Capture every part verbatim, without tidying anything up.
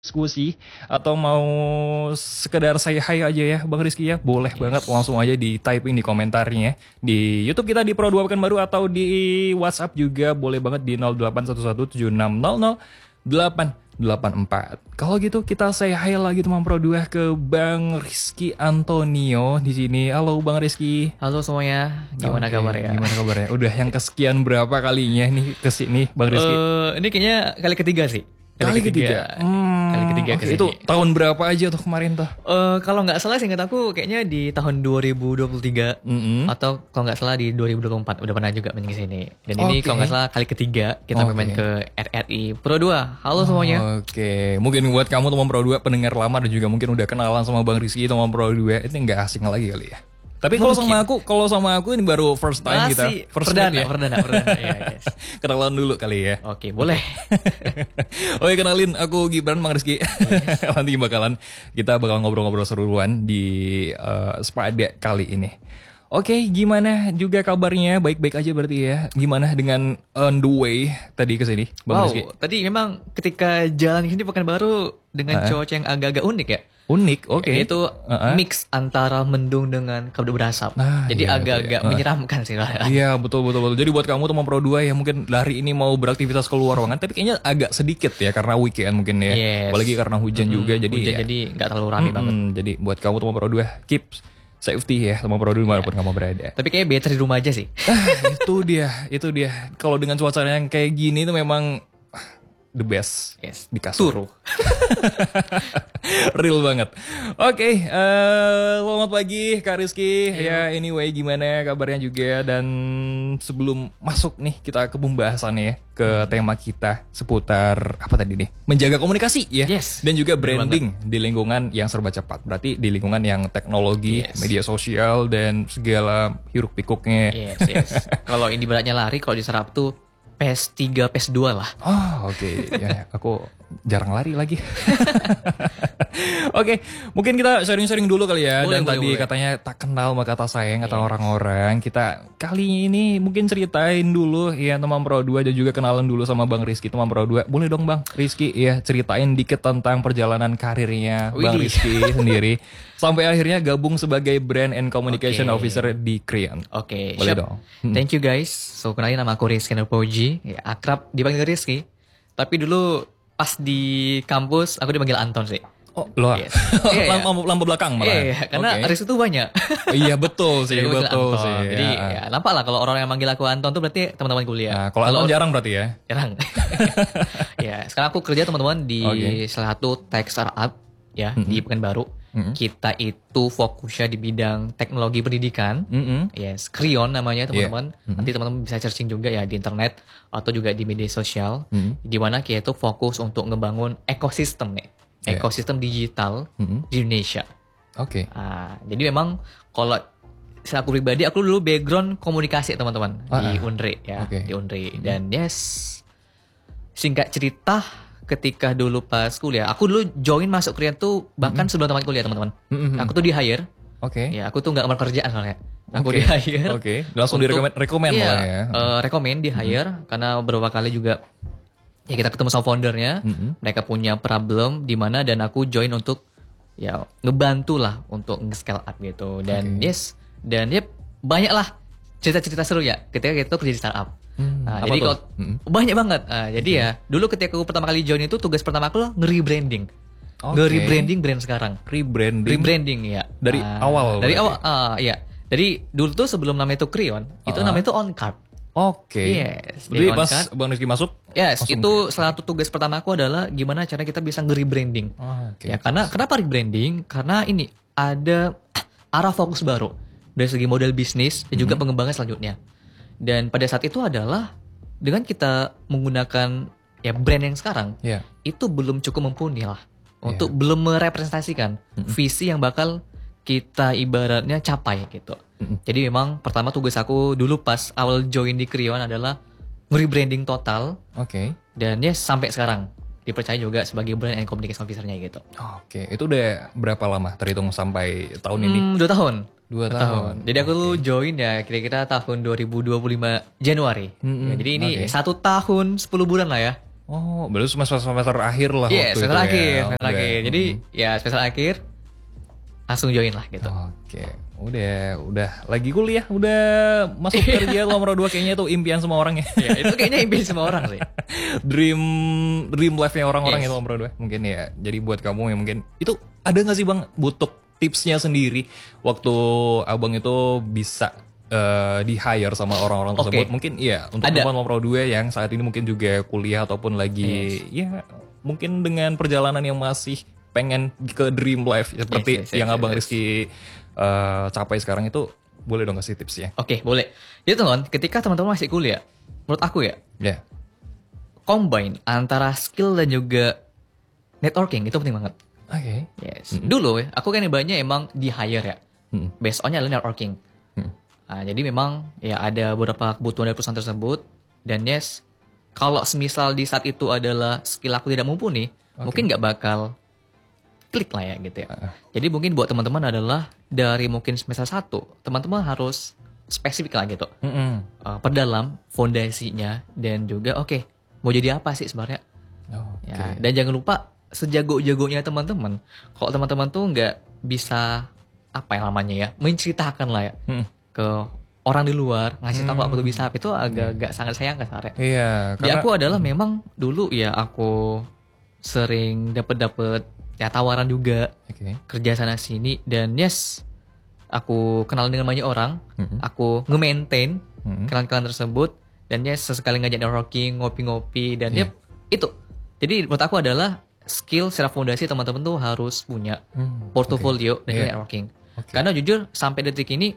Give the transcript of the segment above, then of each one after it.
diskusi atau mau sekedar say hi aja ya Bang Rizky ya, boleh Yes. banget langsung aja di typing di komentarnya di YouTube kita di Pro dua Pekanbaru atau di WhatsApp juga boleh banget di nol delapan satu satu tujuh enam nol nol delapan delapan empat. Kalau gitu kita say hi lagi teman Pro dua ke Bang Rizky Antonio di sini. Halo Bang Rizky. Halo semuanya, gimana Oke, kabar ya? Gimana kabarnya? Udah yang kesekian berapa kalinya nih ke sini Bang Rizky? Eh, ini kayaknya kali ketiga sih. Kali ketiga. Hmm, Kali ketiga oke, kesini. itu tahun berapa aja tuh kemarin tuh? Eh, kalau nggak salah seingat aku kayaknya di tahun dua ribu dua puluh tiga Mm-mm. atau kalau nggak salah di dua ribu dua puluh empat udah pernah juga main ke sini. Dan ini Oke. kalau nggak salah kali ketiga kita Oke. main ke R R I Pro dua. Halo semuanya. Oke, mungkin buat kamu teman Pro dua pendengar lama dan juga mungkin udah kenalan sama Bang Rizky teman Pro dua, itu nggak asing lagi kali ya. Tapi kalau Mungkin. sama aku, kalau sama aku ini baru first time kita. Masih First perdana, meet ya. perdana, perdana. Iya, yes. Kenalan dulu kali ya. Oke, boleh. Oke, kenalin aku Gibran Bang Rizky. Nanti bakalan kita bakal ngobrol-ngobrol seruan di eh, Spada kali ini. Oke, gimana juga kabarnya? Baik-baik aja berarti ya. Gimana dengan on the way tadi ke sini, Bang Wow, Rizky? tadi memang ketika jalan ke sini Pekanbaru dengan Ah. cuaca yang agak-agak unik ya. Unik, oke. Itu Uh-uh. mix antara mendung dengan kabut berasap. Nah, Jadi iya, agak-agak betul ya. menyeramkan sih. Iya, betul betul betul. Jadi buat kamu teman Pro dua yang mungkin hari ini mau beraktivitas keluar ruangan, tapi kayaknya agak sedikit ya karena weekend mungkin ya. Yes. Apalagi karena hujan Mm-mm, juga, jadi hujan ya. jadi nggak terlalu rame Mm-mm, banget. Jadi buat kamu teman Pro dua, keep safety ya teman Pro dua dimanapun kamu berada. Tapi kayaknya better di rumah aja sih. Ah, itu dia, itu dia. Kalau dengan cuaca yang kayak gini itu memang ah, the best Yes. di kasur. Turu. Real banget. Oke, eh, selamat pagi Kak Rizky. Ya, anyway gimana kabarnya juga, dan sebelum masuk nih kita ke pembahasannya ya, ke tema kita seputar apa tadi nih? Menjaga komunikasi ya. Yes, Dan juga bener branding di lingkungan yang serba cepat. Berarti di lingkungan yang teknologi, Yes. media sosial dan segala hiruk pikuknya. Yes, yes. Kalau ini beratnya lari, kalau diserap tuh P S tiga, P S dua lah. Oh oke, ya aku jarang lari lagi. Oke, mungkin kita sharing-sharing dulu kali ya. Boleh, Dan boleh, tadi boleh. katanya tak kenal maka kata sayang kata Yes. orang-orang. Kita kali ini mungkin ceritain dulu ya teman Pro dua dan juga kenalan dulu sama Bang Rizky teman Pro dua. Boleh dong Bang Rizky ya ceritain dikit tentang perjalanan karirnya Bang Widih. Rizky sendiri sampai akhirnya gabung sebagai Brand and Communication Oke. Officer di Krian. Oke, Boleh siap. dong. Hmm. Thank you guys. So, kenalin nama aku Rizky Nerpoji. Ya, akrab dipanggil Rizky. Tapi dulu pas di kampus aku dipanggil Anton sih. Oh, loh. Yes. Iya, iya. lampu, lampu belakang malah. Iya, iya, karena Oke. Rizky tuh banyak. Iya betul sih, Jadi aku manggil betul Anton. sih. Jadi ya. ya, nampak lah kalau orang yang manggil aku Anton tuh berarti teman-teman kuliah. Nah, kalau Anton jarang berarti ya. jarang. Ya, sekarang aku kerja teman-teman di Oke. salah satu tech startup ya Mm-mm. di Pekanbaru. Mm-mm. Kita itu fokusnya di bidang teknologi pendidikan. Mm-mm. Yes, Krion namanya teman-teman. Yeah. Mm-mm. Nanti teman-teman bisa searching juga ya di internet atau juga di media sosial. Mm-mm. Di mana kita itu fokus untuk ngebangun ekosistem nih, Yeah. ekosistem digital Mm-mm. di Indonesia. Oke. Ah, jadi memang kalau secara aku pribadi aku dulu background komunikasi teman-teman Ah, di ah. Unri ya, Oke. di Unri. Dan yes, singkat cerita ketika dulu pas kuliah, aku dulu join masuk Krian tuh bahkan sebelum teman kuliah teman-teman. Mm-mm. Aku tuh di hire, Oke. ya aku tuh nggak ngelamar kerjaan soalnya. Aku Oke. di hire. Oke. Langsung untuk- direkomend rekomend iya, malah ya. eh, rekomend di hire karena beberapa kali juga ya kita ketemu sama foundernya, Mm-mm. mereka punya problem di mana dan aku join untuk ya ngebantu lah untuk nge-scale up gitu. Dan Oke. yes, dan ya banyak lah cerita-cerita seru ya ketika kita kerja di startup. Hmm, Nah, apa jadi tuh? kalau Mm-mm. banyak banget. Nah, jadi ya dulu ketika aku pertama kali join itu tugas pertama aku lah nge-rebranding. Oke. Nge-rebranding brand sekarang. Rebranding. Rebranding ya. Dari Ah, awal Dari berarti? awal ah iya. Dari dulu tuh sebelum namanya itu Krion, itu Ah. namanya itu On Card. Oke. Yes, Jadi jadi pas on-card. Bang Rizky masuk. Yes, langsung itu salah satu tugas pertama aku adalah gimana cara kita bisa nge-rebranding. Oh, oke. Ya, karena kenapa rebranding? Karena ini ada arah fokus baru dari segi model bisnis dan Mhm. juga pengembangan selanjutnya. Dan pada saat itu adalah dengan kita menggunakan ya brand yang sekarang Ya. itu belum cukup mumpuni lah untuk Iya. belum merepresentasikan Mhm. visi yang bakal kita ibaratnya capai gitu. Mhm. Jadi memang pertama tugas aku dulu pas awal join di Krion adalah rebranding total Oke. dan ya sampai sekarang dipercaya juga sebagai brand and communication officer-nya gitu. Oke. Itu udah berapa lama terhitung sampai tahun ini? Hmm, dua tahun. Dua Dua tahun. Jadi aku tuh join ya kira-kira tahun dua ribu dua puluh lima Januari. Mm-mm, Ya, jadi ini oke. satu tahun sepuluh bulan lah ya. Oh, berarti semester semester akhir lah Iya, waktu semester itu akhir, ya. semester Udah. akhir. Jadi Mm. ya semester akhir langsung join lah gitu. Oke, udah udah lagi kuliah, udah masuk kerja nomor dua kayaknya tuh impian semua orang ya. Ya, itu kayaknya impian semua orang sih. dream dream life-nya orang-orang Yes. itu nomor dua mungkin ya. Jadi buat kamu yang mungkin itu ada nggak sih Bang butuh tipsnya sendiri waktu Abang itu bisa eh, di hire sama orang-orang Oke. tersebut? Mungkin iya untuk Ada. teman nomor dua yang saat ini mungkin juga kuliah ataupun lagi ya mungkin dengan perjalanan yang masih pengen ke dream life seperti Yes, yes, yes, yang yes, Abang yes. Rizky eh, capai sekarang itu, boleh dong kasih tipsnya? Oke, boleh. Jadi teman, ketika teman-teman masih kuliah, menurut aku ya, Ya. combine antara skill dan juga networking itu penting banget. Oke. Yes. Dulu ya, aku kan banyak emang di hire ya. Mm. Based on-nya adalah networking. Mm. Nah, jadi memang ya ada beberapa kebutuhan dari perusahaan tersebut, dan yes, kalau semisal di saat itu adalah skill aku tidak mumpuni, Oke. mungkin nggak bakal klik lah ya gitu ya. Uh-uh. Jadi mungkin buat teman-teman adalah dari mungkin semester satu, teman-teman harus spesifik lah gitu. Mm-mm. Uh, perdalam fondasinya dan juga oke, mau jadi apa sih sebenarnya? Oke. Ya, dan jangan lupa sejago-jagonya teman-teman, kalau teman-teman tuh nggak bisa apa yang namanya ya, menceritakan lah ya Mm. ke orang di luar, ngasih tahu aku tuh bisa, itu agak-agak sangat sayang kan sebenarnya. Iya, Jadi karena aku adalah memang dulu ya aku sering dapet-dapet ya tawaran juga Oke. kerja sana sini, dan yes aku kenal dengan banyak orang, Mhm. aku nge-maintain Mhm. kenalan-kenalan tersebut, dan yes sesekali ngajak networking, ngopi-ngopi, dan Iya. yep itu. Jadi menurut aku adalah skill secara fondasi teman-teman tuh harus punya Hmm, portofolio oke. dan Iya. networking. Oke. Karena jujur sampai detik ini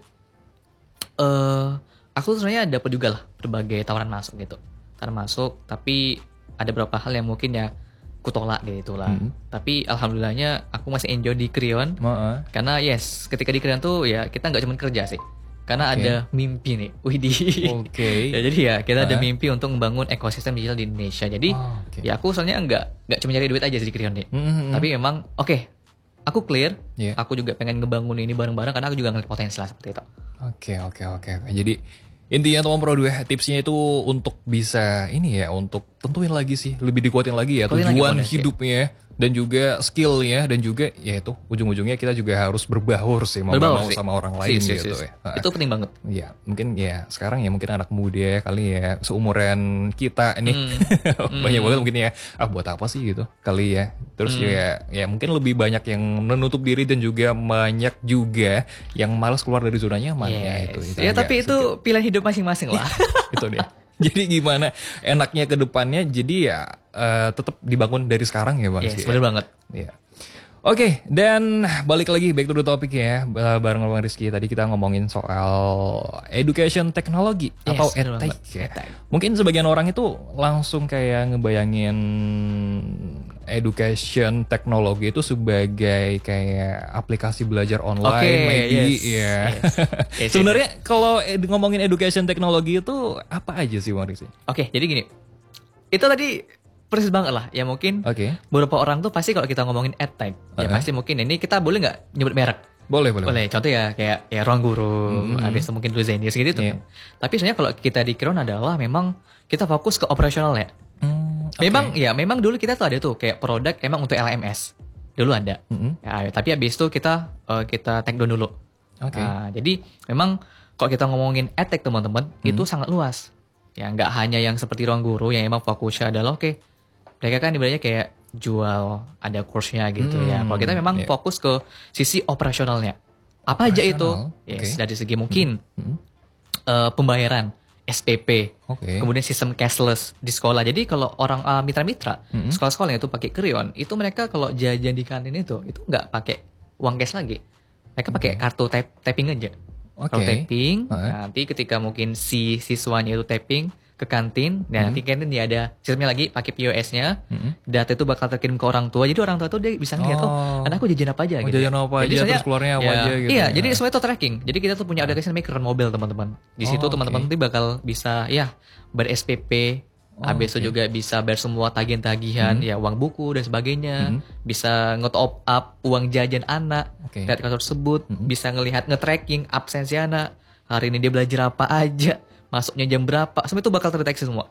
eh aku tuh sebenarnya dapat juga lah berbagai tawaran masuk gitu. Tawaran masuk, tapi ada beberapa hal yang mungkin ya aku tolak gitu lah. Mhm. Tapi alhamdulillahnya aku masih enjoy di Krion. Maaf. Karena yes, ketika di Krion tuh ya kita nggak cuma kerja sih. Karena Oke. ada mimpi nih. Widih. Oke. Ya, jadi ya kita ada Ah. mimpi untuk membangun ekosistem digital di Indonesia. Jadi Oh, oke. ya aku soalnya nggak nggak cuma cari duit aja sih di Krion nih. Mhm. Tapi memang oke, aku clear. Iya. Aku juga pengen ngebangun ini bareng-bareng karena aku juga ngeliat potensi lah seperti itu. Oke, oke, oke. oke. Jadi intinya teman Pro dua tipsnya itu untuk bisa ini ya, untuk tentuin lagi sih, lebih dikuatin lagi ya Kuatin lagi tujuan potensi. hidupnya dan juga skillnya, dan juga ya itu ujung-ujungnya kita juga harus berbaur sih mau nggak Berbaur mau sih. sama orang lain Sis, sis, gitu sis. ya. Ah. Itu penting banget. Ya mungkin ya sekarang ya mungkin anak muda kali ya seumuran kita nih Hmm. banyak banget mungkin ya, ah buat apa sih gitu kali ya. Terus Hmm. ya ya mungkin lebih banyak yang menutup diri dan juga banyak juga yang malas keluar dari zona nyaman ya itu. Yes. itu Ya agak tapi itu pilihan hidup masing-masing lah. itu dia. Jadi gimana enaknya ke depannya, jadi ya eh, tetap dibangun dari sekarang ya Bang. Yes, Rizky, ya? bener banget. Iya. Oke, dan balik lagi back to the topic ya, eh, bareng Bang Rizky. Tadi kita ngomongin soal education teknologi Yes, atau bener edtech banget. ya. Edtech. Mungkin sebagian orang itu langsung kayak ngebayangin education teknologi itu sebagai kayak aplikasi belajar online, Oke, maybe yes, ya. yes. Yes, Sebenarnya kalau ed- ngomongin education teknologi itu apa aja sih Bang Rizky? Oke, jadi gini. Itu tadi persis banget lah. Ya mungkin Oke. beberapa orang tuh pasti kalau kita ngomongin edtech, ya Uh-huh. pasti mungkin ini kita boleh nggak nyebut merek? Boleh, boleh. Boleh. Contoh ya kayak ya ruang guru, Mhm. habis itu mungkin dulu Zenius gitu tuh. Iya. Tapi sebenarnya kalau kita di Kiron adalah memang kita fokus ke operasional ya. Hmm, oke. Memang ya memang dulu kita tuh ada tuh kayak produk emang untuk L M S. Dulu ada. Mhm. Ya, tapi habis itu kita eh, kita take down dulu. Oke. Nah, jadi memang kalau kita ngomongin edtech teman-teman Hmm. itu sangat luas. Ya nggak hanya yang seperti ruang guru yang emang fokusnya adalah oke mereka kan ibaratnya kayak jual ada course-nya gitu ya. Hmm, Kalau kita memang iya. fokus ke sisi operasionalnya. Apa aja itu? Operasional, Yes, oke. dari segi mungkin Hmm, eh, pembayaran S P P, Oke. kemudian sistem cashless di sekolah. Jadi kalau orang eh, mitra-mitra Hmm. sekolah-sekolah yang itu pakai Krion, itu mereka kalau jajan di kantin itu itu nggak pakai uang cash lagi. Mereka pakai kartu tap, tapping aja. Oke. Kalau tapping, Heeh. nanti ketika mungkin si siswanya itu tapping ke kantin, dan nanti kantin dia ada sistemnya lagi pakai P O S-nya, Hmm. data itu bakal terkirim ke orang tua. Jadi orang tua tuh dia bisa ngeliat oh, Oh. anakku jajan apa aja Oh, gitu. jajan apa Jadi aja, soalnya- terus keluarnya apa ya, aja gitu Iya, ya. jadi semua itu tracking. Jadi kita tuh punya aplikasi namanya Keren Mobile teman-teman. Di situ Oh, teman-teman oke. tuh bakal bisa ya ber S P P, Oh, habis itu oke. juga bisa bayar semua tagihan-tagihan, ya uang buku dan sebagainya. Hmm. Bisa nge-top up uang jajan anak Oke. dari kartu tersebut, Hmm. bisa ngelihat nge-tracking absensi anak. Hari ini dia belajar apa aja, masuknya jam berapa, semua itu bakal terdeteksi semua.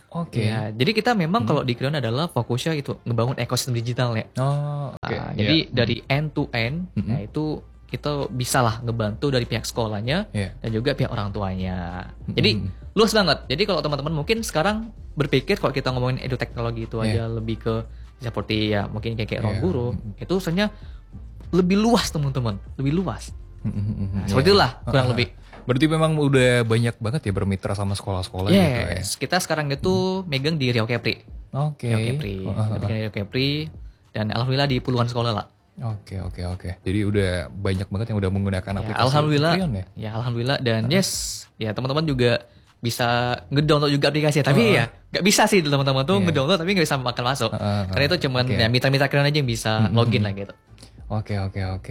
Oke. Ya, jadi kita memang kalau di Krion adalah fokusnya itu ngebangun ekosistem digital ya. Oh, oke. Ah, Iya. jadi dari end to end, Mhm. nah itu kita bisa lah ngebantu dari pihak sekolahnya Iya. dan juga pihak orang tuanya. Mhm. Jadi luas banget. Jadi kalau teman-teman mungkin sekarang berpikir kalau kita ngomongin edu teknologi itu Iya. aja lebih ke seperti ya mungkin kayak kayak ruang Iya. guru, Mhm. itu sebenarnya lebih luas teman-teman, lebih luas. Mhm, mhm, Nah, iya. seperti itulah kurang Ah, lebih. Berarti memang udah banyak banget ya bermitra sama sekolah-sekolah gitu ya. Yes, kita sekarang itu megang di Riau Kepri. Oke. Riau Kepri. Ah, ah, Kita ah. bikin Riau Kepri dan alhamdulillah di puluhan sekolah lah. Oke, oke, oke. Jadi udah banyak banget yang udah menggunakan Ya, aplikasi alhamdulillah. Krion ya. Ya, alhamdulillah dan yes, ya teman-teman juga bisa ngedownload juga aplikasinya. Tapi Uh-uh. ya nggak bisa sih teman-teman tuh Iya. ngedownload tapi nggak bisa makan masuk. Uh-uh. Karena itu cuman Oke. ya mitra-mitra Krion aja yang bisa Mm-mm. login lah gitu. Oke, oke, oke.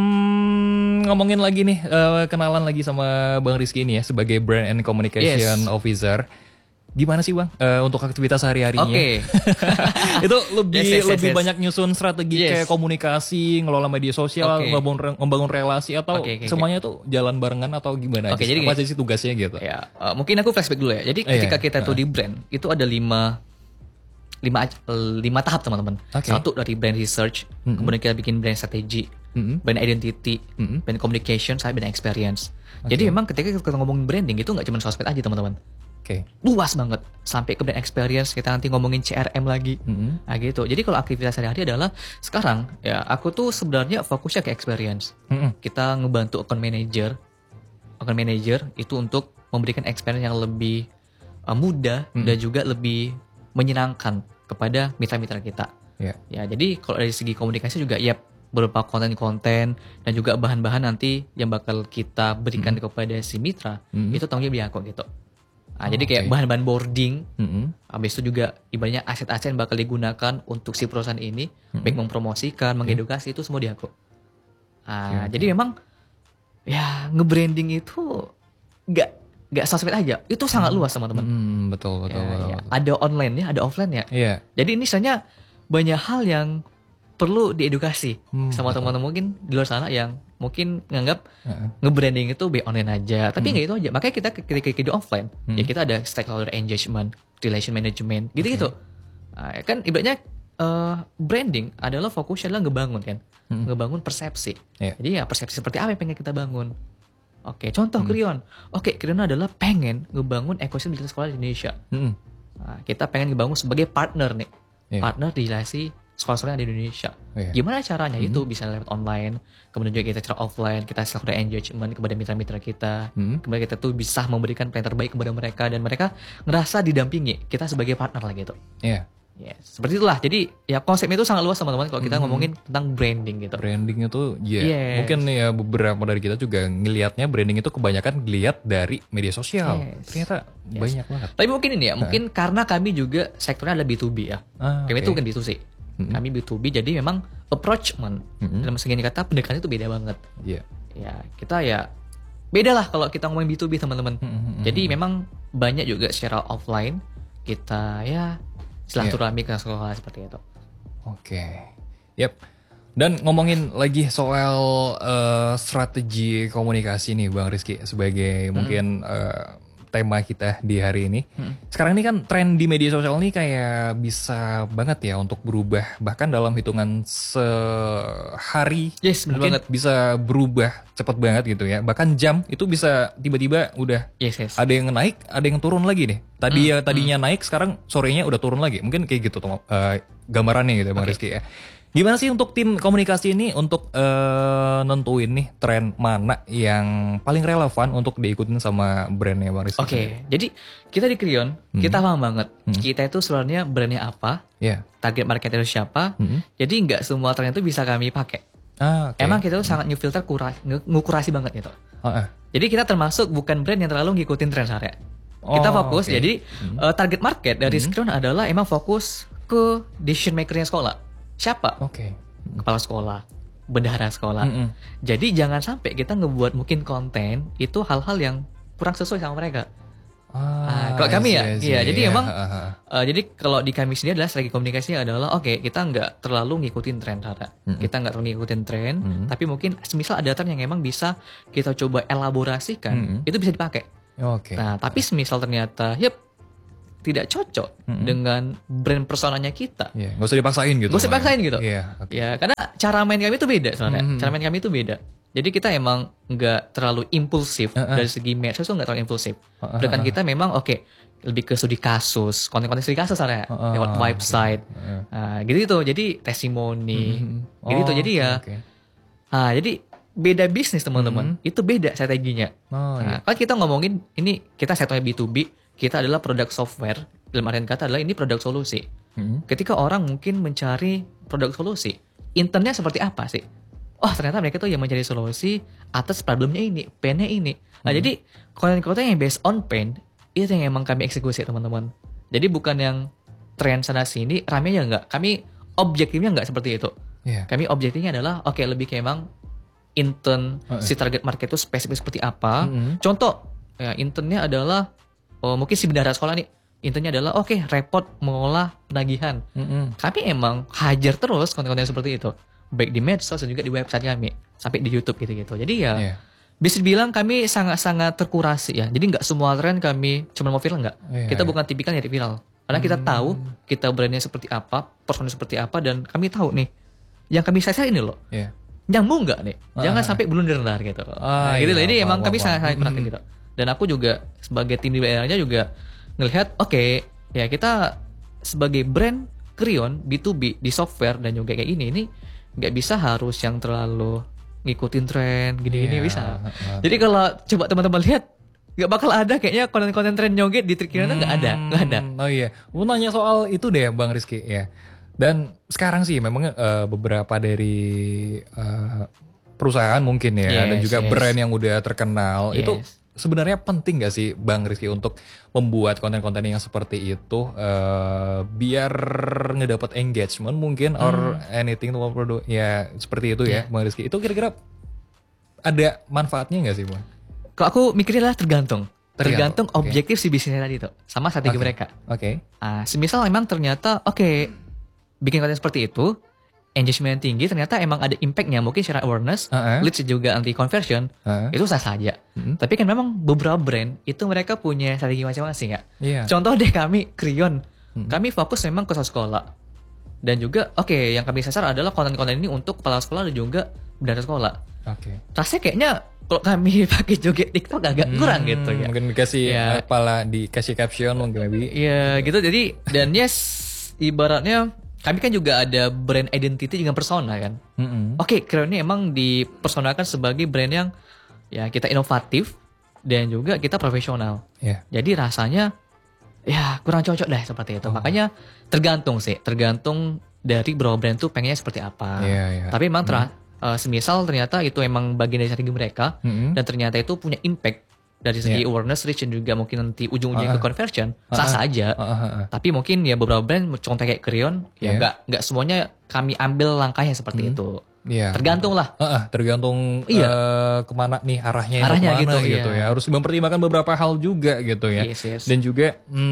Hmm, ngomongin lagi nih, eh, kenalan lagi sama Bang Rizky ini ya sebagai Brand and Communication Yes. Officer. Gimana sih Bang eh, untuk aktivitas sehari-harinya? Oke. Itu lebih Yes, yes, yes, lebih yes. banyak nyusun strategi Yes. kayak komunikasi, ngelola media sosial, Oke. membangun, membangun relasi atau Oke, oke, semuanya tuh jalan barengan atau gimana? Oke, aja? jadi Apa gini. sih tugasnya gitu? Ya, eh, mungkin aku flashback dulu ya. Jadi Iya, ketika iya. kita tuh di brand itu ada lima lima aj- eh, lima tahap teman-teman. Oke. Satu dari brand research, Mm-mm. kemudian kita bikin brand strategi, Mm-mm. brand identity, Mm-mm. brand communication, sampai brand experience. Oke. Jadi memang ketika kita ngomongin branding itu nggak cuma sosmed aja teman-teman. Oke. Luas banget sampai ke brand experience, kita nanti ngomongin C R M lagi. Mm-mm. Nah gitu. Jadi kalau aktivitas sehari-hari adalah sekarang ya aku tuh sebenarnya fokusnya ke experience. Mm-mm. Kita ngebantu account manager, account manager itu untuk memberikan experience yang lebih uh, mudah Mm. dan juga lebih menyenangkan kepada mitra-mitra kita. Ya. Ya, jadi kalau dari segi komunikasi juga ya berupa konten-konten dan juga bahan-bahan nanti yang bakal kita berikan kepada si mitra, Mm. itu tanggung jawab di aku gitu. Nah, Oh, jadi kayak oke. bahan-bahan boarding, Mm-mm. habis itu juga ibaratnya aset-aset yang bakal digunakan untuk si perusahaan ini, baik mempromosikan, mengedukasi itu semua di aku. Ah, Oke, oke. jadi memang ya nge-branding itu nggak nggak sosmed aja, itu sangat luas teman-teman. Mm, betul, betul, Ya, betul, ya. betul. Ada online ya, ada offline ya. Iya. Jadi ini sebenarnya banyak hal yang perlu diedukasi Hmm, sama betul. teman-teman mungkin di luar sana yang mungkin nganggap Heeh. nge-branding itu be online aja. Tapi nggak itu aja. Makanya kita ketika kita offline, Hmm. ya kita ada stakeholder engagement, relation management, gitu-gitu. Nah, ya kan ibaratnya eh, branding adalah fokusnya adalah ngebangun kan, Hmm. ngebangun persepsi. Iya. Jadi ya persepsi seperti apa yang pengen kita bangun. Oke, contoh Hmm. Krion. Oke, Krion adalah pengen ngebangun ekosistem digital sekolah di Indonesia. Mm-mm. Nah, kita pengen ngebangun sebagai partner nih, Iya. partner di relasi sekolah-sekolah yang ada di Indonesia. Iya. Gimana caranya? Itu bisa lewat online, kemudian juga kita secara offline, kita stakeholder engagement kepada mitra-mitra kita, Hmm. kemudian kita tuh bisa memberikan plan terbaik kepada mereka dan mereka ngerasa didampingi kita sebagai partner lah gitu. Iya. Yes. Seperti itulah. Jadi ya konsepnya itu sangat luas teman-teman kalau kita Hmm. ngomongin tentang branding gitu. Branding itu ya Yes. mungkin ya beberapa dari kita juga ngelihatnya branding itu kebanyakan ngelihat dari media sosial. Yes. Ternyata Yes. banyak banget. Tapi mungkin ini ya, mungkin karena kami juga sektornya adalah B to B ya. Ah, Kami oke. itu bukan B to C. Mm-mm. Kami B to B jadi memang approachment Mm-mm. dalam segi kata pendekatan itu beda banget. Iya. Ya, kita ya beda lah kalau kita ngomongin B to B teman-teman. Mm-mm. Jadi memang banyak juga secara offline kita ya silaturahmi ke sekolah seperti itu. Oke. Yap. Dan ngomongin lagi soal eh, strategi komunikasi nih Bang Rizky sebagai mungkin eh, tema kita di hari ini. Sekarang ini kan tren di media sosial ini kayak bisa banget ya untuk berubah bahkan dalam hitungan sehari. Yes, bener mungkin banget. bisa berubah cepat banget gitu ya. Bahkan jam itu bisa tiba-tiba udah Yes, yes. ada yang naik, ada yang turun lagi nih. Tadi Hmm, ya tadinya naik, sekarang sorenya udah turun lagi. Mungkin kayak gitu tuh eh, gambarannya gitu Bang Oke. Rizky ya. Gimana sih untuk tim komunikasi ini untuk eh, nentuin nih tren mana yang paling relevan untuk diikutin sama brandnya Bang Rizky? Oke, jadi kita di Krion, kita paham banget. Kita itu sebenarnya brandnya apa, Ya. target market itu siapa. Hmm. Jadi nggak semua tren itu bisa kami pakai. Ah, oke. Emang kita tuh sangat new filter kura, nge- ngukurasi banget gitu. Oh, eh. Jadi kita termasuk bukan brand yang terlalu ngikutin tren sehari. Kita Oh, fokus, oke. jadi eh, target market dari Krion adalah emang fokus ke decision makernya sekolah. Siapa? Oke. Kepala sekolah, bendahara sekolah. Mm-mm. Jadi jangan sampai kita ngebuat mungkin konten itu hal-hal yang kurang sesuai sama mereka. Ah, Nah, kalau kami ya, I see, I see. iya. Jadi Iya, emang, ha, ha. eh, jadi kalau di kami sendiri adalah strategi komunikasinya adalah oke kita nggak terlalu ngikutin tren Rara. Kita nggak terlalu ngikutin tren, tapi mungkin semisal ada tren yang emang bisa kita coba elaborasikan, Mm-mm. itu bisa dipakai. Oke. Nah, tapi semisal ternyata, yep, tidak cocok Mm-mm. dengan brand personanya kita. Iya, nggak usah dipaksain gitu. Gak usah dipaksain gitu. Iya, oke. Ya, karena cara main kami itu beda sebenarnya. Mm-hmm. Cara main kami itu beda. Jadi kita emang nggak terlalu impulsif Uh-uh. dari segi medsos tuh nggak terlalu impulsif. Uh-uh. Bahkan kita memang oke lebih ke studi kasus, konten-konten studi kasus sebenarnya Uh-uh. lewat website, Uh-uh. nah, gitu gitu. Jadi testimoni, Mm-hmm. gitu. Oh, Jadi ya, oke. ah jadi beda bisnis teman-teman. Mm-hmm. Itu beda strateginya. Oh, iya. Nah, kalau kita ngomongin ini kita sektornya B to B, kita adalah produk software. Dalam artian kata adalah ini produk solusi. Mm-hmm. Ketika orang mungkin mencari produk solusi, intentnya seperti apa sih? Oh ternyata mereka tuh yang mencari solusi atas problemnya ini, painnya ini. Nah Hmm. jadi konten-konten yang based on pain itu yang emang kami eksekusi teman-teman. Jadi bukan yang tren sana sini, ramenya enggak. Kami objektifnya enggak seperti itu. Iya. Kami objektifnya adalah oke lebih kayak emang intent Uh-uh. si target market itu spesifik seperti apa. Mm-hmm. Contoh ya intentnya adalah oh, mungkin si bendahara sekolah nih. Intentnya adalah oke repot mengolah penagihan. Mm-hmm. Kami emang hajar terus konten-konten seperti itu. Baik di medsos dan juga di website kami. Sampai di YouTube gitu-gitu. Jadi ya Iya. bisa dibilang kami sangat-sangat terkurasi ya. Jadi nggak semua tren kami cuma mau viral nggak. Iya, Kita iya. bukan tipikal nyari viral. Karena kita tahu kita brandnya seperti apa, personnya seperti apa. Dan kami tahu nih. Yang kami sasar ini loh. Iya. Nyambung nggak nih? Jangan Ah. sampai blunder gitu. Ah, Nah, gitu loh. iya, Jadi paham, emang kami paham, sangat-sangat paham. perhatiin gitu. Dan aku juga sebagai tim di B R-nya juga ngelihat oke ya kita sebagai brand Krion B to B di software dan juga kayak gini ini nggak bisa harus yang terlalu ngikutin tren gini-gini Iya, bisa. heeh. Jadi kalau coba teman-teman lihat nggak bakal ada kayaknya konten-konten tren joget di Trik Krion nggak ada, nggak ada. Hmm, Oh iya, mau nanya soal itu deh Bang Rizky ya. Dan sekarang sih memang eh, beberapa dari eh, perusahaan mungkin ya Yes, dan juga yes. brand yang udah terkenal Yes. itu sebenarnya penting gak sih Bang Rizky untuk membuat konten-konten yang seperti itu eh, biar ngedapet engagement mungkin or anything to produk ya seperti itu ya Yeah. Bang Rizky. Itu kira-kira ada manfaatnya gak sih Bang? Kalau aku mikirnya lah tergantung, Tergantung, tergantung oke. objektif si bisnisnya tadi itu sama strategi Oke. mereka. Oke. Ah, semisal emang ternyata oke bikin konten seperti itu, engagement yang tinggi ternyata emang ada impactnya mungkin secara awareness, Uh-uh. leads juga anti conversion, Uh-uh. itu sah saja. Hmm. Tapi kan memang beberapa brand itu mereka punya strategi masing-masing ya. Iya. Contoh deh kami Krion, Hmm. kami fokus memang ke sekolah dan juga oke yang kami sasar adalah konten-konten ini untuk kepala sekolah dan juga bendahara sekolah. Oke. Rasanya kayaknya kalau kami pakai joget TikTok agak kurang Hmm, gitu ya. Mungkin dikasih Ya. apalah dikasih caption mungkin maybe. Iya gitu jadi dan yes ibaratnya kami kan juga ada brand identity dengan persona kan. Mm-mm. Oke Krion ini emang dipersonakan sebagai brand yang ya kita inovatif dan juga kita profesional. Ya. Jadi rasanya ya kurang cocok deh seperti itu. Oh. Makanya tergantung sih, tergantung dari beberapa brand tuh pengennya seperti apa. Iya, iya. Tapi emang ter- eh, semisal ternyata itu emang bagian dari strategi mereka Mm-mm. dan ternyata itu punya impact dari segi Iya. awareness reach dan juga mungkin nanti ujung-ujungnya Ah, ke conversion, ah, sah ah. saja. Ah, ah, ah. Tapi mungkin ya beberapa brand contoh kayak Krion ya Iya. nggak nggak semuanya kami ambil langkahnya seperti itu. Iya. Tergantung lah. Ah, ah, tergantung Iya. eh, kemana nih arahnya, Arahnya kemana gitu, gitu, iya. ya. Harus mempertimbangkan beberapa hal juga gitu ya. Yes, yes. Dan juga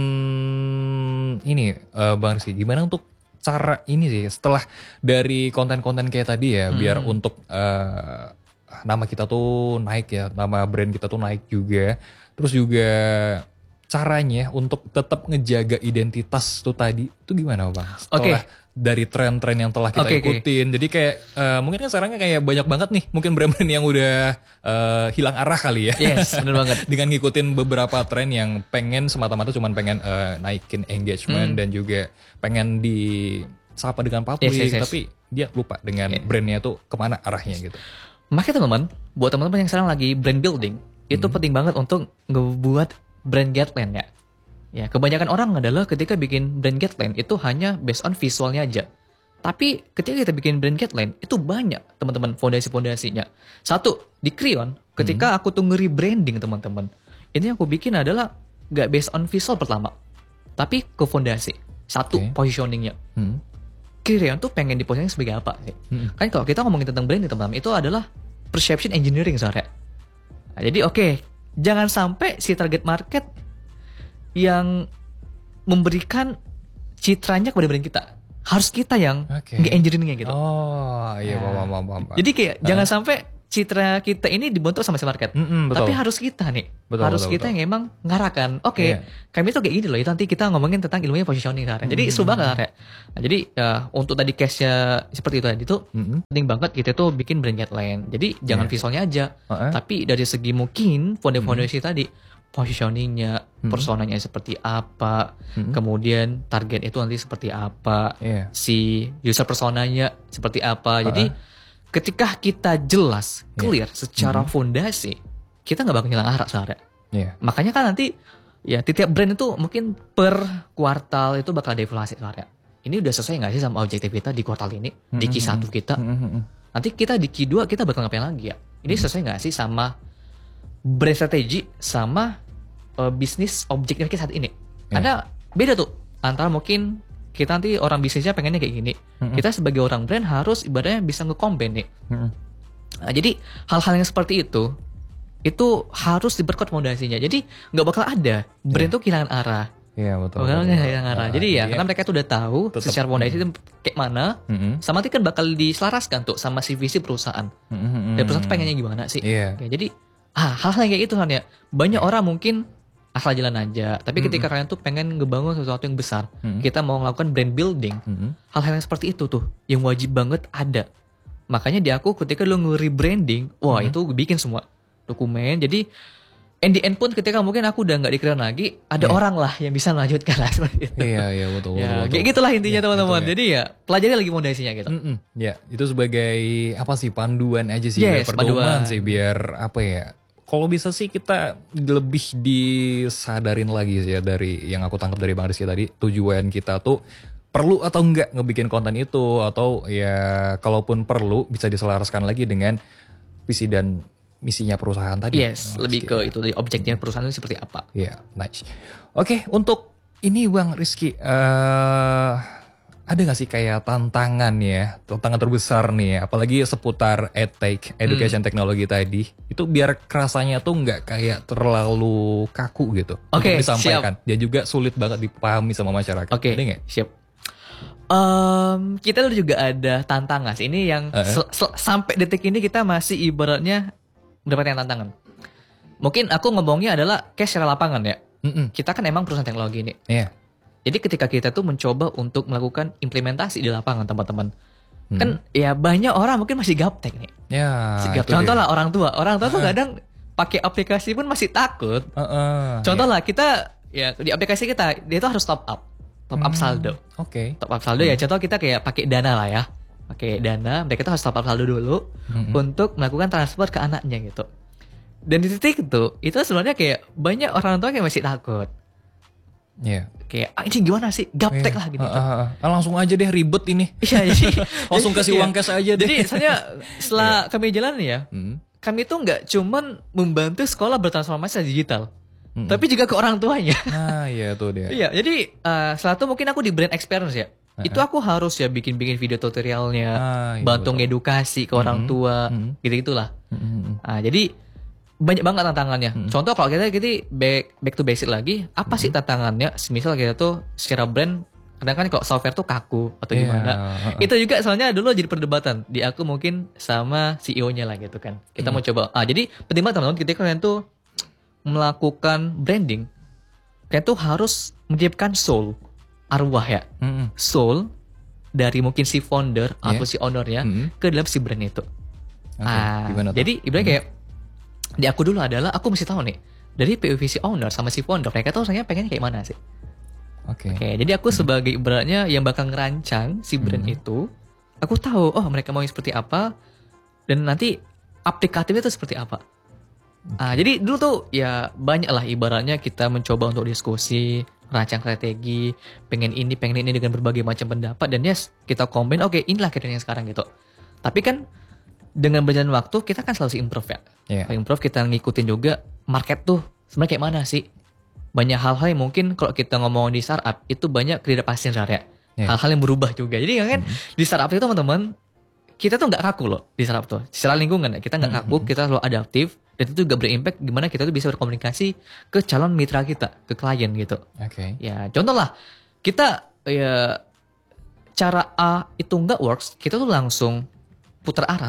hmm, ini eh, Bang Rizky, gimana untuk cara ini sih setelah dari konten-konten kayak tadi ya, biar Hmm. untuk eh, nama kita tuh naik ya, nama brand kita tuh naik juga. Terus juga caranya untuk tetap ngejaga identitas tuh tadi itu gimana Bang? Setelah dari tren-tren yang telah kita Oke, oke. ikutin. Jadi kayak eh, mungkin kan sekarang kayak banyak banget nih mungkin brand-brand yang udah eh, hilang arah kali ya. Yes, bener banget. Dengan ngikutin beberapa tren yang pengen semata-mata cuman pengen eh, naikin engagement dan juga pengen disapa dengan publik, Hmm. Yes, yes, yes. tapi dia lupa dengan Yeah. brandnya tuh kemana arahnya gitu. Makanya teman-teman, buat teman-teman yang sekarang lagi brand building, itu Hmm. penting banget untuk ngebuat brand guideline ya. Ya, kebanyakan orang adalah ketika bikin brand guideline itu hanya based on visualnya aja. Tapi ketika kita bikin brand guideline, itu banyak teman-teman fondasi-fondasinya. Satu, di Krion, ketika Hmm. aku tuh nge-rebranding teman-teman, ini yang aku bikin adalah gak based on visual pertama, tapi ke fondasi. Satu, Oke. positioningnya. Hmm. Krion tuh pengen dipositioning sebagai apa sih? Hmm. Kan kalau kita ngomongin tentang branding teman-teman, itu adalah perception engineering sebenarnya. Nah, jadi oke, jangan sampai si target market yang memberikan citranya kepada brand kita. Harus kita yang Oke. nge-engineeringnya gitu. Oh iya Nah, paham paham paham. paham. Jadi kayak jangan sampai citra kita ini dibentuk sama si market. Mm-mm, betul. Tapi harus kita nih, Betul, harus betul, kita betul. yang emang ngarahkan. Oke, Iya. kami tuh kayak gini loh. Itu nanti kita ngomongin tentang ilmunya positioning kan. Jadi seru banget kan. Nah, jadi ya, untuk tadi case-nya seperti itu tadi tuh Mm-mm. penting banget kita tuh bikin brand guideline. Jadi jangan Iya. visualnya aja, Uh-uh. tapi dari segi mungkin fondasi-fondasi tadi positioningnya, personanya seperti apa, kemudian target itu nanti seperti apa, Iya. si user personanya seperti apa. Jadi ketika kita jelas, clear secara fondasi, kita nggak bakal hilang arah sebenarnya. Iya. Makanya kan nanti ya tiap brand itu mungkin per kuartal itu bakal ada evaluasi sebenarnya. Ini udah sesuai nggak sih sama objektif kita di kuartal ini, di Q satu kita. Mm-mm. Nanti kita di Q dua kita bakal ngapain lagi ya? Ini sesuai nggak sih sama brand strategi sama uh, bisnis objektif kita saat ini? Ya. Ada beda tuh antara mungkin kita nanti orang bisnisnya pengennya kayak gini. Kita sebagai orang brand harus ibaratnya bisa nge-combine nih. Mm-mm. Nah, jadi hal-hal yang seperti itu itu harus diperkuat fondasinya. Jadi nggak bakal ada brand tuh kehilangan arah. Iya betul. Bakal betul, nggak betul. kehilangan arah. Nah, Jadi ya jadi karena mereka tuh udah tahu tetap- secara fondasi itu kayak mana. Mm-mm. Sama nanti kan bakal diselaraskan tuh sama si visi perusahaan. Mm-mm. Dan perusahaan tuh pengennya gimana sih? Iya. Oke, jadi ah hal-hal yang kayak gitu kan ya. Banyak orang mungkin asal jalan aja. Tapi ketika kalian tuh pengen ngebangun sesuatu yang besar, kita mau melakukan brand building, Mm-mm. hal-hal yang seperti itu tuh yang wajib banget ada. Makanya di aku ketika lu nge-rebranding, wah itu gue bikin semua dokumen. Jadi in the end pun ketika mungkin aku udah nggak di Crayon lagi, ada orang lah yang bisa melanjutkan lah seperti itu. Iya iya betul betul. Ya, betul. kayak gitulah intinya Iya, teman-teman. betul, ya. Jadi ya pelajari lagi fondasinya gitu. Mm-mm. Ya, itu sebagai apa sih panduan aja sih, Yes, biar pedoman panduan. sih, biar apa ya? Kalau bisa sih kita lebih disadarin lagi sih ya dari yang aku tangkap dari Bang Rizky tadi, tujuan kita tuh perlu atau enggak ngebikin konten itu, atau ya kalaupun perlu bisa diselaraskan lagi dengan visi dan misinya perusahaan tadi. Yes, Bang lebih Rizky. ke itu dari objeknya perusahaan itu seperti apa. Iya, nice. Oke, untuk ini Bang Rizky, eh ada gak sih kayak tantangan ya, tantangan terbesar nih ya, apalagi seputar edtech, education technology tadi, itu biar kerasanya tuh nggak kayak terlalu kaku gitu Oke, untuk disampaikan, dia juga sulit banget dipahami sama masyarakat. Oke, Ada nggak? siap. Em, kita dulu juga ada tantangan. Ini yang Eh. sel- sel- sampai detik ini kita masih ibaratnya mendapatkan tantangan. Mungkin aku ngomongnya adalah case secara lapangan ya. Mm-mm. Kita kan emang perusahaan teknologi nih. Iya. Jadi ketika kita tuh mencoba untuk melakukan implementasi di lapangan teman-teman. Hmm. Kan ya banyak orang mungkin masih gaptek nih. Ya. Masih gap- itu Contoh dia. lah orang tua. Orang tua tuh kadang pakai aplikasi pun masih takut. Heeh, Contoh iya. lah kita ya di aplikasi kita dia tuh harus top up. Top up Hmm. saldo. Oke. Top up saldo ya contoh kita kayak pakai Dana lah ya. Pakai Dana, mereka tuh harus top up saldo dulu untuk melakukan transfer ke anaknya gitu. Dan di titik itu, itu sebenarnya kayak banyak orang tua yang masih takut. Iya. Kayak ah, ini gimana sih? Gaptek Iya. lah gitu. Ah, ah, ah. Ah, langsung aja deh ribet ini. Iya, jadi Langsung kasih iya. uang cash aja deh. Jadi misalnya setelah kami jalan ya, Hmm. kami tuh nggak cuman membantu sekolah bertransformasi digital, Mm-mm. tapi juga ke orang tuanya. Nah, iya tuh dia. Iya, jadi uh, setelah itu mungkin aku di brand experience ya. Itu aku harus ya bikin-bikin video tutorialnya, Ah, iya, bantu betul. ngedukasi ke orang tua, Mhm. gitu-gitulah. Mm-mm. Nah, jadi banyak banget tantangannya. Contoh kalau kita kita back back to basic lagi, apa sih tantangannya? Semisal kita tuh secara brand, kadang kan kalau software tuh kaku atau Iya, gimana. heeh. Itu juga soalnya dulu jadi perdebatan di aku mungkin sama C E O-nya lah gitu kan. Kita mau coba. Ah, jadi penting banget teman-teman ketika kalian tuh melakukan branding, kalian tuh harus menciptakan soul, arwah ya. Mm-mm. Soul dari mungkin si founder Iya. atau si ownernya Mhm. ke dalam si brand itu. Oke, Ah, gimana tuh? jadi ibaratnya kayak di aku dulu adalah aku mesti tahu nih dari P O V si owner sama si founder mereka tuh rasanya pengen kayak mana sih. Oke. Oke, jadi aku sebagai ibaratnya yang bakal ngerancang si brand itu, aku tahu oh mereka mau yang seperti apa dan nanti aplikatifnya itu seperti apa. Ah, jadi dulu tuh ya banyak lah ibaratnya kita mencoba untuk diskusi, rancang strategi, pengen ini, pengen ini dengan berbagai macam pendapat dan yes kita combine, oke inilah kira yang sekarang gitu. Tapi kan dengan berjalan waktu kita kan selalu improve ya. Iya. Improve kita ngikutin juga market tuh sebenarnya kayak mana sih. Banyak hal-hal yang mungkin kalau kita ngomong di startup itu banyak ketidakpastian sebenarnya. Iya. Hal-hal yang berubah juga. Jadi kan di startup itu teman-teman kita tuh nggak kaku loh di startup tuh. Secara lingkungan ya kita nggak kaku, kita selalu adaptif dan itu juga berimpact gimana kita tuh bisa berkomunikasi ke calon mitra kita, ke klien gitu. Oke. Ya contoh lah kita ya cara A itu nggak works, kita tuh langsung putar arah tuh.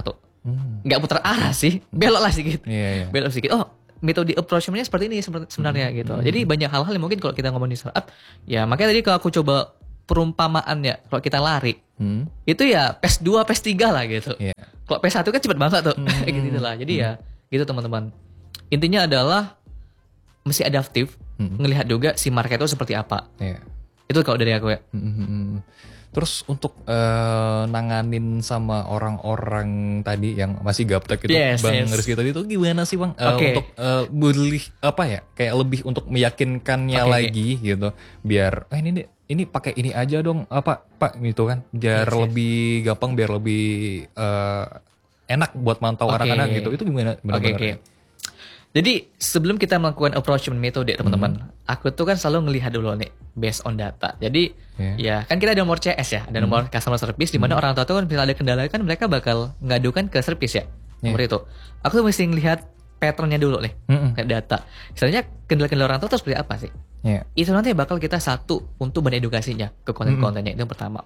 nggak putar arah sih, belok lah sedikit, Iya, iya. belok sedikit. Oh, metode approachmentnya seperti ini sebenarnya gitu. Jadi banyak hal-hal yang mungkin kalau kita ngomong di startup, ya makanya tadi kalau aku coba perumpamaan ya, kalau kita lari, Hmm. itu ya P E S dua, P E S tiga lah gitu. Iya. Kalau P E S satu kan cepet banget tuh, gitu lah. Jadi ya gitu teman-teman. Intinya adalah mesti adaptif, ngelihat juga si market itu seperti apa. Iya. Itu kalau dari aku ya. Hmm. Terus untuk eh, nanganin sama orang-orang tadi yang masih gaptek itu, Yes, Bang yes. Rizky tadi itu gimana sih Bang? Eh, Oke. Untuk eh, beli apa ya? Kayak lebih untuk meyakinkannya Oke, oke. lagi gitu, biar eh ini nih, ini pakai ini aja dong, apa Pak gitu kan? Biar Yes, yes. lebih gampang, biar lebih eh, enak buat mantau Oke. anak-anak gitu. Itu gimana? gimana Oke, oke. Jadi sebelum kita melakukan approachment metode teman-teman, aku tuh kan selalu ngelihat dulu nih based on data. Jadi Iya. ya kan kita ada nomor C S ya, ada nomor customer service di mana orang tua tuh kan misalnya ada kendala kan mereka bakal ngadukan ke service ya. Nomor itu. Aku tuh mesti ngelihat patternnya dulu nih, Mm-mm. kayak data. Misalnya kendala-kendala orang tua tuh seperti apa sih? Iya. Itu nanti bakal kita satu untuk mengedukasinya ke konten-kontennya, itu yang pertama.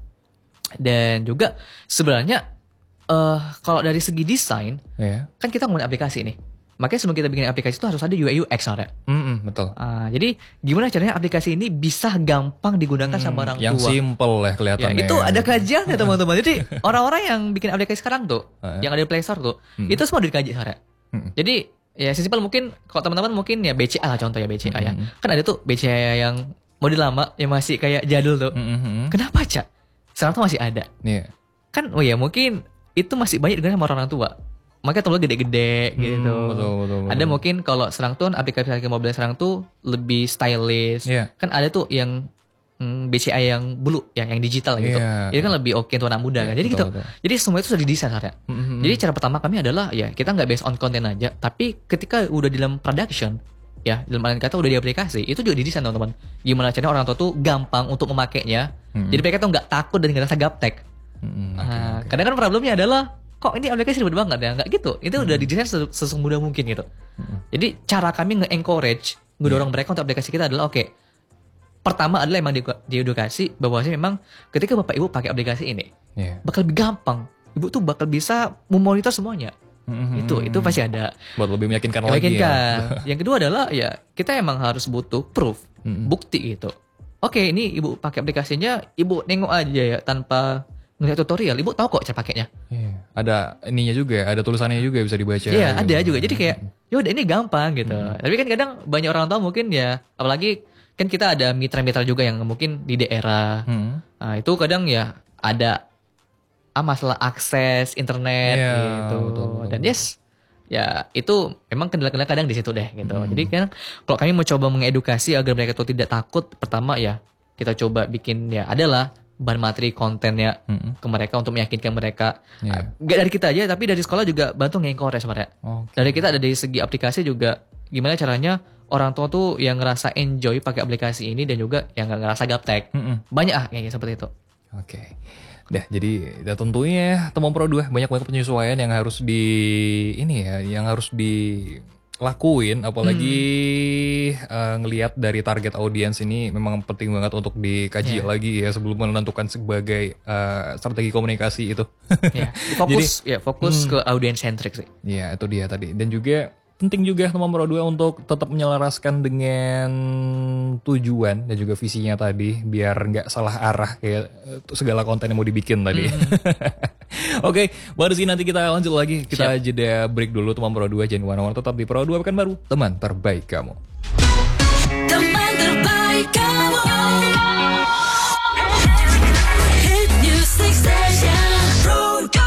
Dan juga sebenarnya eh kalau dari segi desain Iya. kan kita ngomongin aplikasi nih. Makanya sebelum kita bikin aplikasi itu harus ada U I U X ya. Mm-mm, betul. Ah, jadi gimana caranya aplikasi ini bisa gampang digunakan sama orang Yang tua. simple lah Ya, kelihatannya. itu ada kajiannya teman-teman. Jadi orang-orang yang bikin aplikasi sekarang tuh, Heeh. yang ada di Play Store tuh, itu semua udah dikaji sekarang. Mm-mm. Jadi ya sesimpel mungkin kalau teman-teman mungkin ya B C A lah contoh ya B C A ya. Kan ada tuh B C A yang model lama yang masih kayak jadul tuh. Mm-mm. Kenapa, Cak? Sekarang tuh masih ada. Iya. Kan oh ya mungkin itu masih banyak digunakan sama orang tua. Makanya tombol gede-gede gitu. Hmm, betul, betul, betul. Ada mungkin kalau sekarang tuh aplikasi mobil sekarang tuh lebih stylish. Iya. Kan ada tuh yang mm, B C A yang blue ya, yang digital gitu. Iya. Itu kan lebih oke untuk anak muda kan. Jadi betul, gitu. betul. Jadi semua itu sudah didesain sebenarnya. Mm-hmm. Jadi cara pertama kami adalah ya kita nggak based on konten aja, tapi ketika udah di dalam production ya, dalam artian kata udah di aplikasi, itu juga didesain teman-teman. Gimana caranya orang tua tuh gampang untuk memakainya. Mm-hmm. Jadi mereka tuh nggak takut dan nggak rasa gaptek. Mm-mm. Nah, kadang kan problemnya adalah kok ini aplikasi ribet banget ya, nggak gitu. Itu udah didesain ses- sesemudah mungkin gitu. Jadi cara kami nge-encourage, ngedorong mereka untuk aplikasi kita adalah oke. Pertama adalah emang di- diedukasi bahwa memang ketika bapak ibu pakai aplikasi ini Iya. bakal lebih gampang. Ibu tuh bakal bisa memonitor semuanya. Mm-mm. Itu itu pasti ada. Buat lebih meyakinkan lagi Yakin ya. kan? Yang kedua adalah ya kita emang harus butuh proof, Mm-mm. bukti gitu. Oke, ini ibu pakai aplikasinya, ibu nengok aja ya tanpa ngeliat tutorial, ibu tahu kok cara pakainya. Iya. Ada ininya juga, ada tulisannya juga bisa dibaca. Iya, ada gitu. juga. Jadi kayak, ya udah ini gampang gitu. Tapi kan kadang banyak orang tahu mungkin ya, apalagi kan kita ada mitra-mitra juga yang mungkin di daerah. Hmm. Nah, itu kadang ya ada ah, masalah akses internet Iya, gitu. betul, betul, Dan betul. yes, ya itu memang kendala-kendala kadang di situ deh gitu. Jadi kan kalau kami mau coba mengedukasi agar mereka tuh tidak takut, pertama ya kita coba bikin ya adalah bahan materi kontennya Mm-mm. ke mereka untuk meyakinkan mereka. Iya. Gak dari kita aja, tapi dari sekolah juga bantu nge-encourage sebenarnya. Oke. Dari kita ada dari segi aplikasi juga gimana caranya orang tua tuh yang ngerasa enjoy pakai aplikasi ini dan juga yang gak ngerasa gaptek. Mm-mm. Banyak ah kayaknya seperti itu. Oke. Dah, jadi ya tentunya Teman Pro dua banyak banget penyesuaian yang harus di ini ya, yang harus dilakuin, apalagi eh, ngelihat dari target audiens ini memang penting banget untuk dikaji lagi ya sebelum menentukan sebagai eh, strategi komunikasi itu. Ya, fokus ya fokus ke audience centric sih. Iya, itu dia tadi. Dan juga penting juga Teman Pro dua untuk tetap menyelaraskan dengan tujuan dan juga visinya tadi biar nggak salah arah kayak eh, segala konten yang mau dibikin tadi. Oke, baru sih nanti kita lanjut lagi. Kita jeda break dulu Teman Pro dua, jangan kemana-mana, tetap di Pro dua Pekanbaru, teman terbaik kamu. Teman terbaik kamu. Hit Music Station Pro dua.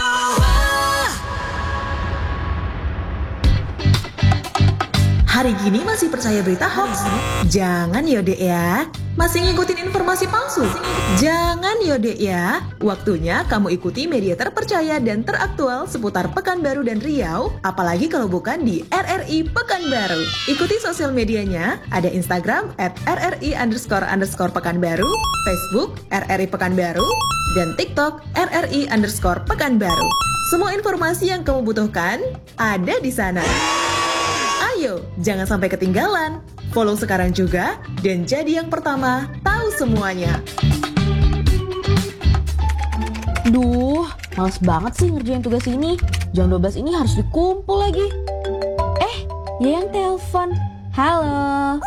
Hari gini masih percaya berita hoax? Jangan ya dek ya. Masih ngikutin informasi palsu? Jangan ya dek ya. Waktunya kamu ikuti media terpercaya dan teraktual seputar Pekanbaru dan Riau, apalagi kalau bukan di R R I Pekanbaru. Ikuti sosial medianya, ada Instagram at rri underscore underscore Pekanbaru, Facebook R R I Pekanbaru, dan TikTok R R I underscore Pekanbaru. Semua informasi yang kamu butuhkan ada di sana. Ayo, jangan sampai ketinggalan. Follow sekarang juga dan jadi yang pertama tahu semuanya. Duh, Males banget sih ngerjain tugas ini. Jam dua belas ini harus dikumpul lagi. Eh, ya yang telepon. Halo.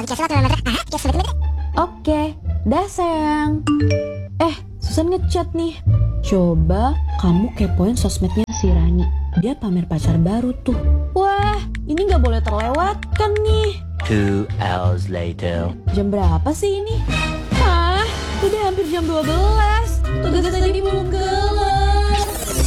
Oke, dah sayang. Eh, Susan ngechat nih. Coba kamu kepoin sosmednya si Rani. Dia pamer pacar baru tuh. Wah, ini gak boleh terlewatkan nih. Two hours later. Jam berapa sih ini? Hah, udah hampir jam dua belas. Tugas tadi belum kelar.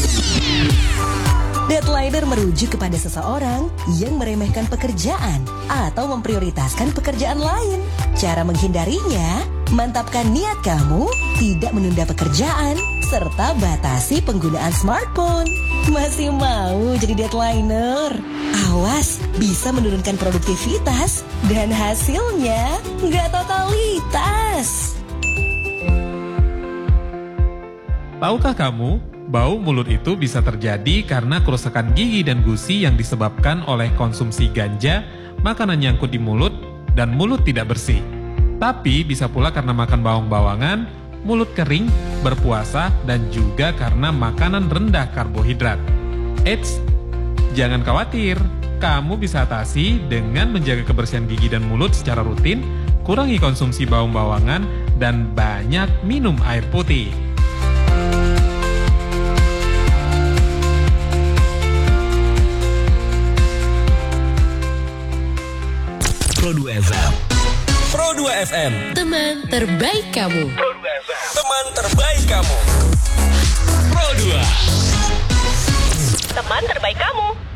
Deadliner merujuk kepada seseorang yang meremehkan pekerjaan atau memprioritaskan pekerjaan lain. Cara menghindarinya, mantapkan niat kamu, tidak menunda pekerjaan, serta batasi penggunaan smartphone. Masih mau jadi deadliner? Awas, bisa menurunkan produktivitas dan hasilnya nggak totalitas. Tahukah kamu, bau mulut itu bisa terjadi karena kerusakan gigi dan gusi yang disebabkan oleh konsumsi ganja, makanan nyangkut di mulut, dan mulut tidak bersih. Tapi bisa pula karena makan bawang-bawangan, mulut kering, berpuasa, dan juga karena makanan rendah karbohidrat. Eits, jangan khawatir, kamu bisa atasi dengan menjaga kebersihan gigi dan mulut secara rutin, kurangi konsumsi bawang-bawangan, dan banyak minum air putih. Pro dua F M. Pro dua F M. Teman terbaik kamu. Pro dua F M. Teman terbaik kamu. Pro dua. Teman terbaik kamu.